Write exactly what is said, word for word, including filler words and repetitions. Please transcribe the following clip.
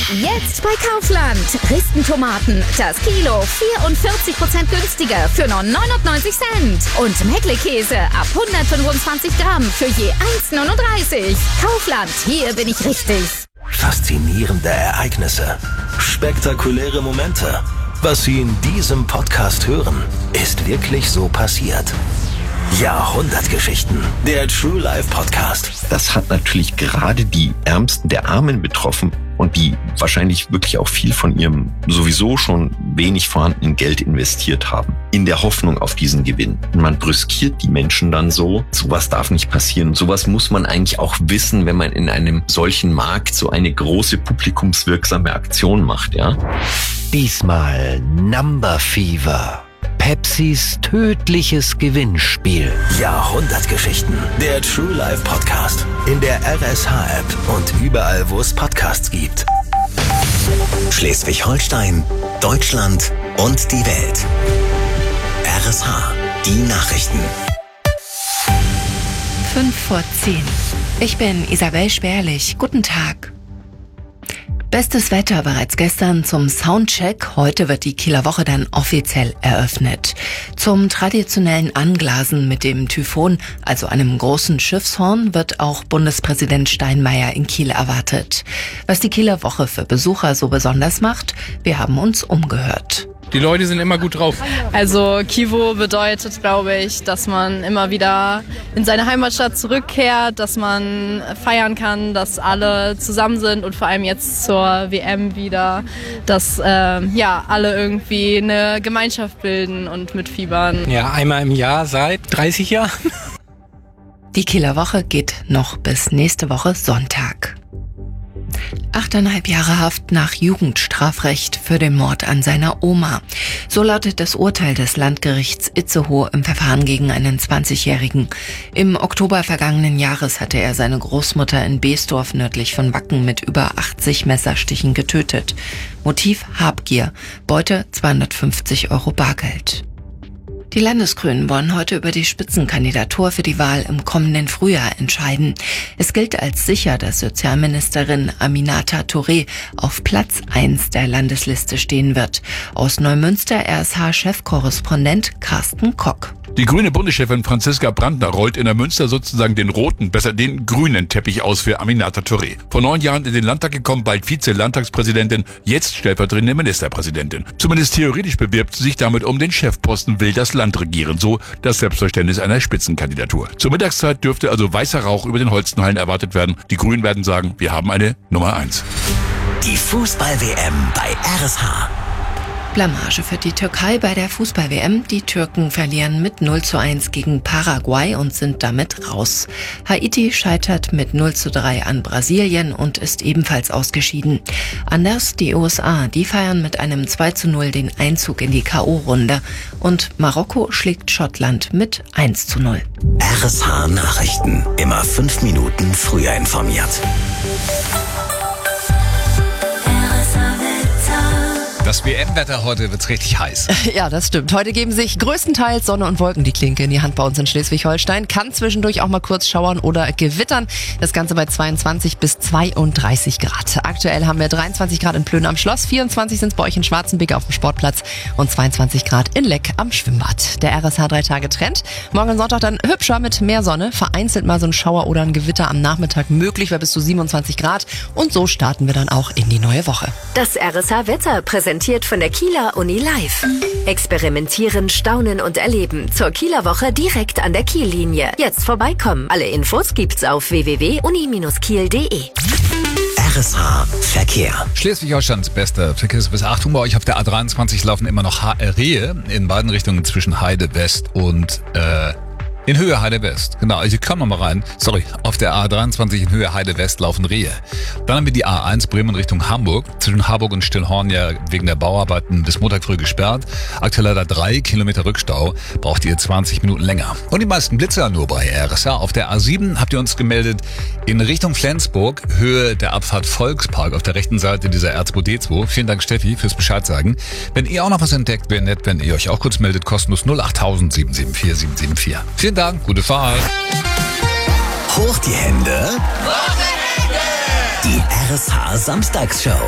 Jetzt bei Kaufland. Dresden-Tomaten, das Kilo vierundvierzig Prozent günstiger für nur neunundneunzig Cent. Und Meckle-Käse ab hundertfünfundzwanzig Gramm für je eins Komma neununddreißig. Kaufland, hier bin ich richtig. Faszinierende Ereignisse, spektakuläre Momente. Was Sie in diesem Podcast hören, ist wirklich so passiert. Jahrhundertgeschichten, der True Life Podcast. Das hat natürlich gerade die Ärmsten der Armen betroffen und die wahrscheinlich wirklich auch viel von ihrem sowieso schon wenig vorhandenen Geld investiert haben, in der Hoffnung auf diesen Gewinn. Man brüskiert die Menschen dann so. Sowas darf nicht passieren. Sowas muss man eigentlich auch wissen, wenn man in einem solchen Markt so eine große publikumswirksame Aktion macht, ja. Diesmal Number Fever. Pepsis tödliches Gewinnspiel. Jahrhundertgeschichten, der True Life Podcast. In der R S H-App und überall, wo es Podcasts gibt. Schleswig-Holstein, Deutschland und die Welt. R S H, die Nachrichten. Fünf vor zehn. Ich bin Isabel Sperlich. Guten Tag. Bestes Wetter bereits gestern zum Soundcheck. Heute wird die Kieler Woche dann offiziell eröffnet. Zum traditionellen Anglasen mit dem Typhon, also einem großen Schiffshorn, wird auch Bundespräsident Steinmeier in Kiel erwartet. Was die Kieler Woche für Besucher so besonders macht, wir haben uns umgehört. Die Leute sind immer gut drauf. Also Kivo bedeutet, glaube ich, dass man immer wieder in seine Heimatstadt zurückkehrt, dass man feiern kann, dass alle zusammen sind und vor allem jetzt zur W M wieder, dass äh, ja alle irgendwie eine Gemeinschaft bilden und mitfiebern. Ja, einmal im Jahr seit dreißig Jahren. Die Kieler Woche geht noch bis nächste Woche Sonntag. Achteinhalb Jahre Haft nach Jugendstrafrecht für den Mord an seiner Oma. So lautet das Urteil des Landgerichts Itzehoe im Verfahren gegen einen zwanzigjährigen. Im Oktober vergangenen Jahres hatte er seine Großmutter in Beesdorf nördlich von Wacken mit über achtzig Messerstichen getötet. Motiv Habgier, Beute zweihundertfünfzig Euro Bargeld. Die Landesgrünen wollen heute über die Spitzenkandidatur für die Wahl im kommenden Frühjahr entscheiden. Es gilt als sicher, dass Sozialministerin Aminata Touré auf Platz eins der Landesliste stehen wird. Aus Neumünster R S H-Chefkorrespondent Carsten Kock. Die grüne Bundeschefin Franziska Brandner rollt in der Münster sozusagen den roten, besser den grünen Teppich aus für Aminata Touré. Vor neun Jahren in den Landtag gekommen, bald Vize-Landtagspräsidentin, jetzt stellvertretende Ministerpräsidentin. Zumindest theoretisch bewirbt sie sich damit um den Chefposten, will das Land regieren, so das Selbstverständnis einer Spitzenkandidatur. Zur Mittagszeit dürfte also weißer Rauch über den Holstenhallen erwartet werden. Die Grünen werden sagen, wir haben eine Nummer eins. Die Fußball-W M bei R S H. Blamage für die Türkei bei der Fußball-W M. Die Türken verlieren mit null zu eins gegen Paraguay und sind damit raus. Haiti scheitert mit null zu drei an Brasilien und ist ebenfalls ausgeschieden. Anders die U S A, die feiern mit einem zwei zu null den Einzug in die K O-Runde. Und Marokko schlägt Schottland mit eins zu null. R S H Nachrichten. Immer fünf Minuten früher informiert. Das W M-Wetter heute wird's richtig heiß. Ja, das stimmt. Heute geben sich größtenteils Sonne und Wolken die Klinke in die Hand bei uns in Schleswig-Holstein. Kann zwischendurch auch mal kurz schauern oder gewittern. Das Ganze bei zweiundzwanzig bis zweiunddreißig Grad. Aktuell haben wir dreiundzwanzig Grad in Plön am Schloss, vierundzwanzig sind es bei euch in Schwarzenbeck auf dem Sportplatz und zweiundzwanzig Grad in Leck am Schwimmbad. Der R S H drei Tage Trend. Morgen Sonntag dann hübscher mit mehr Sonne. Vereinzelt mal so ein Schauer oder ein Gewitter am Nachmittag möglich bei bis zu siebenundzwanzig Grad. Und so starten wir dann auch in die neue Woche. Das R S H-Wetter präsentiert von der Kieler Uni Live. Experimentieren, staunen und erleben. Zur Kieler Woche direkt an der Kiellinie. Jetzt vorbeikommen. Alle Infos gibt's auf w w w punkt uni Bindestrich kiel punkt d e. R S H Verkehr. Schleswig-Holsteins bester Verkehrsservice. Achtung, bei euch auf der A dreiundzwanzig laufen immer noch H R-Rehe in beiden Richtungen zwischen Heide West und äh, in Höhe Heide West. Genau, also kommen wir mal rein. Sorry, auf der A dreiundzwanzig in Höhe Heide West laufen Rehe. Dann haben wir die A eins Bremen Richtung Hamburg. Zwischen Harburg und Stillhorn ja wegen der Bauarbeiten bis Montag früh gesperrt. Aktuell leider drei Kilometer Rückstau. Braucht ihr zwanzig Minuten länger. Und die meisten Blitzer nur bei R S H. Auf der A sieben habt ihr uns gemeldet in Richtung Flensburg. Höhe der Abfahrt Volkspark auf der rechten Seite dieser R zwei D zwei. Vielen Dank Steffi fürs Bescheid sagen. Wenn ihr auch noch was entdeckt, wäre nett, wenn ihr euch auch kurz meldet. Kostenlos null acht null sieben sieben vier sieben sieben vier. Vielen Dank, gute Fahrt. Hoch die Hände. Die R S H Samstagsshow.